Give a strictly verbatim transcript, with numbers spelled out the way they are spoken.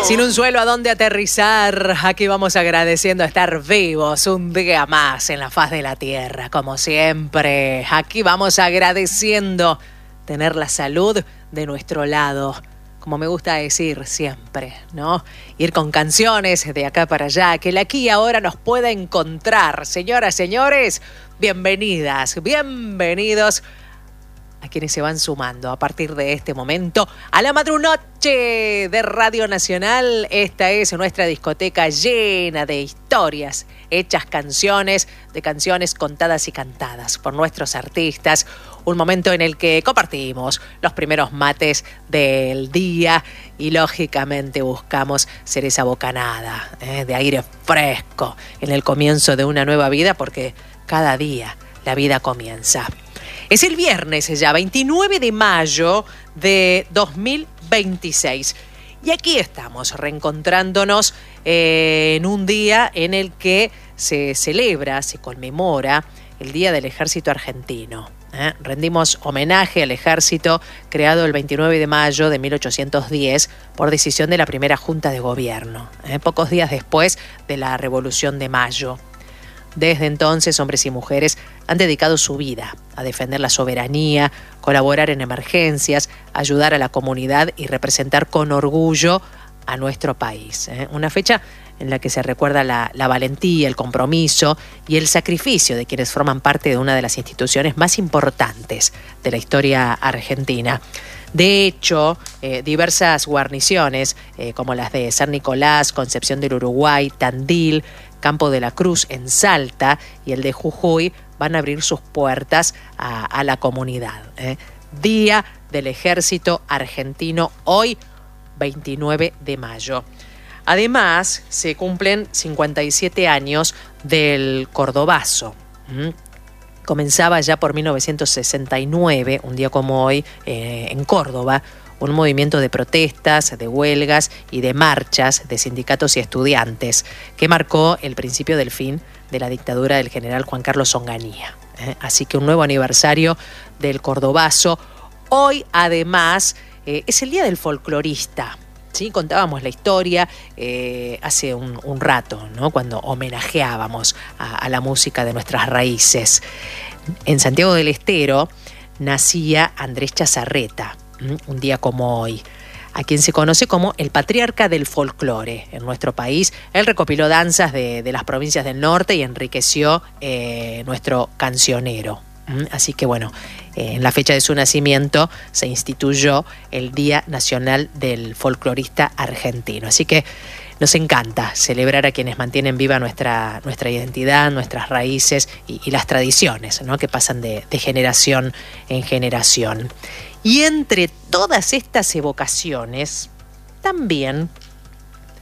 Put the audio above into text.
Sin un suelo a donde aterrizar, aquí vamos agradeciendo estar vivos un día más en la faz de la tierra, como siempre. Aquí vamos agradeciendo tener la salud de nuestro lado, como me gusta decir siempre, ¿no? Ir con canciones de acá para allá, que el aquí y ahora nos pueda encontrar. Señoras, señores, bienvenidas, bienvenidos a quienes se van sumando a partir de este momento a la madrunoche de Radio Nacional. Esta es nuestra discoteca llena de historias, hechas canciones, de canciones contadas y cantadas por nuestros artistas. Un momento en el que compartimos los primeros mates del día y lógicamente buscamos ser esa bocanada ¿eh? de aire fresco en el comienzo de una nueva vida, porque cada día la vida comienza. Es el viernes ya, veintinueve de mayo de dos mil veintiséis. Y aquí estamos reencontrándonos eh, en un día en el que se celebra, se conmemora el Día del Ejército Argentino. ¿eh? Rendimos homenaje al ejército creado el veintinueve de mayo de mil ochocientos diez por decisión de la primera Junta de Gobierno, ¿eh? pocos días después de la Revolución de Mayo. Desde entonces, hombres y mujeres han dedicado su vida a defender la soberanía, colaborar en emergencias, ayudar a la comunidad y representar con orgullo a nuestro país. ¿eh? Una fecha en la que se recuerda la, la valentía, el compromiso y el sacrificio de quienes forman parte de una de las instituciones más importantes de la historia argentina. De hecho, eh, diversas guarniciones, eh, como las de San Nicolás, Concepción del Uruguay, Tandil, Campo de la Cruz en Salta y el de Jujuy, van a abrir sus puertas a, a la comunidad. ¿eh? Día del Ejército Argentino, hoy veintinueve de mayo. Además, se cumplen cincuenta y siete años del Cordobazo. ¿Mm? Comenzaba ya por mil novecientos sesenta y nueve, un día como hoy, eh, en Córdoba, un movimiento de protestas, de huelgas y de marchas de sindicatos y estudiantes que marcó el principio del fin de la dictadura del general Juan Carlos Onganía. ¿eh? Así que un nuevo aniversario del Cordobazo. Hoy, además, eh, es el Día del Folclorista. ¿Sí? Contábamos la historia eh, hace un, un rato, ¿no? Cuando homenajeábamos a, a la música de nuestras raíces. En Santiago del Estero nacía Andrés Chazarreta, ¿m? un día como hoy, a quien se conoce como el patriarca del folclore en nuestro país. Él recopiló danzas de, de las provincias del norte y enriqueció eh, nuestro cancionero. Así que bueno, en la fecha de su nacimiento se instituyó el Día Nacional del Folclorista Argentino. Así que nos encanta celebrar a quienes mantienen viva nuestra, nuestra identidad, nuestras raíces y, y las tradiciones, ¿no? que pasan de, de generación en generación. Y entre todas estas evocaciones, también